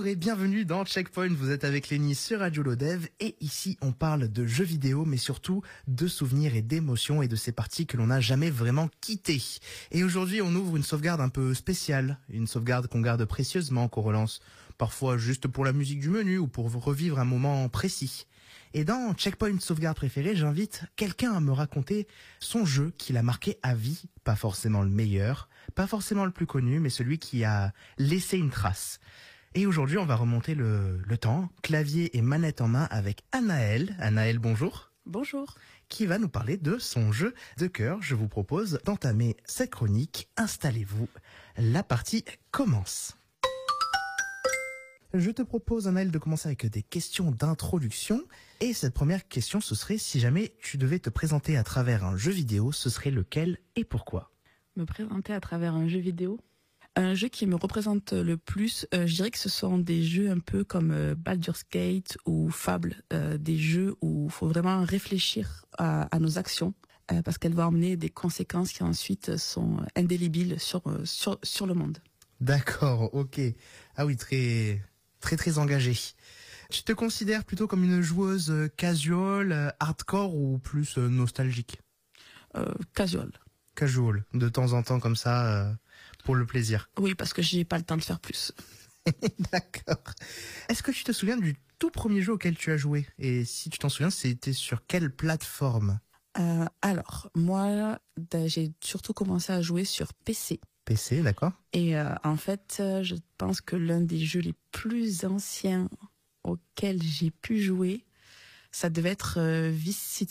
Bonjour et bienvenue dans Checkpoint, vous êtes avec Lenny sur Radio Lodev et ici on parle de jeux vidéo mais surtout de souvenirs et d'émotions et de ces parties que l'on n'a jamais vraiment quittées. Et aujourd'hui on ouvre une sauvegarde un peu spéciale, une sauvegarde qu'on garde précieusement, qu'on relance parfois juste pour la musique du menu ou pour revivre un moment précis. Et dans Checkpoint sauvegarde préférée, j'invite quelqu'un à me raconter son jeu qui l'a marqué à vie, pas forcément le meilleur, pas forcément le plus connu, mais celui qui a laissé une trace. Et aujourd'hui, on va remonter le temps, clavier et manette en main avec Anaëlle. Anaëlle, bonjour. Bonjour. Qui va nous parler de son jeu de cœur. Je vous propose d'entamer cette chronique. Installez-vous. La partie commence. Je te propose, Anaëlle, de commencer avec des questions d'introduction. Et cette première question, ce serait si jamais tu devais te présenter à travers un jeu vidéo, ce serait lequel et pourquoi ? Me présenter à travers un jeu vidéo. Un jeu qui me représente le plus, je dirais que ce sont des jeux un peu comme Baldur's Gate ou Fable, des jeux où il faut vraiment réfléchir à nos actions, parce qu'elles vont emmener des conséquences qui ensuite sont indélébiles sur le monde. D'accord, ok. Ah oui, très engagé. Tu te considères plutôt comme une joueuse casual, hardcore ou plus nostalgique ? Casual. Casual, de temps en temps comme ça, pour le plaisir. Oui, parce que j'ai pas le temps de faire plus. D'accord. Est-ce que tu te souviens du tout premier jeu auquel tu as joué ? Et si tu t'en souviens, c'était sur quelle plateforme ? Alors, moi, j'ai surtout commencé à jouer sur PC. PC, d'accord. Et en fait, je pense que l'un des jeux les plus anciens auxquels j'ai pu jouer, ça devait être Vice